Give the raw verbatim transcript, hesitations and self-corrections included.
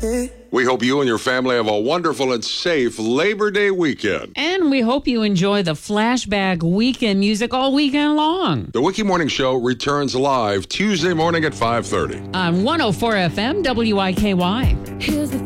We hope you and your family have a wonderful and safe Labor Day weekend. And we hope you enjoy the flashback weekend music all weekend long. The Wiki Morning Show returns live Tuesday morning at five thirty. On one oh four F M, W I K Y.